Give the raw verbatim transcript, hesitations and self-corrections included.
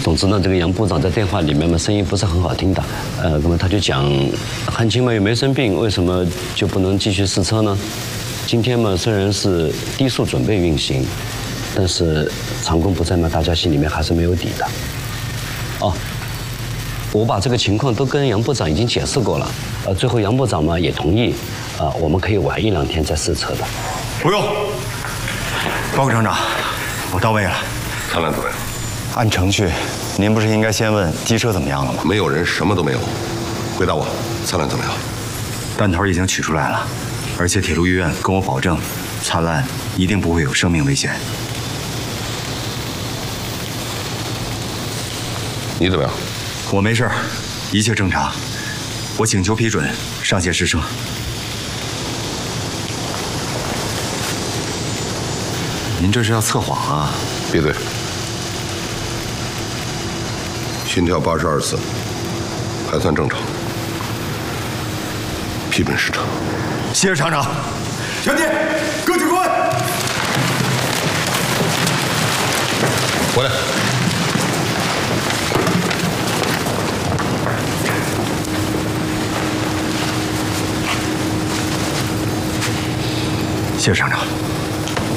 总之呢，这个杨部长在电话里面嘛，声音不是很好听的。呃，那么他就讲，汉卿嘛又没生病，为什么就不能继续试车呢？今天嘛虽然是低速准备运行，但是长工不在嘛，大家心里面还是没有底的。哦，我把这个情况都跟杨部长已经解释过了。呃，最后杨部长嘛也同意，啊、呃，我们可以晚一两天再试车的。 不用，报告厂长，我到位了。 灿烂怎么样？ 按程序，您不是应该先问机车怎么样了吗？ 没有人，什么都没有。回答我，灿烂怎么样？ 弹头已经取出来了，而且铁路医院跟我保证，灿烂一定不会有生命危险。 你怎么样？ 我没事，一切正常。我请求批准上线试车。您这是要测谎啊？ 闭嘴！心跳八十二次，还算正常。批准试车。 谢谢厂长。全体各举归位。 回来。 谢谢厂长。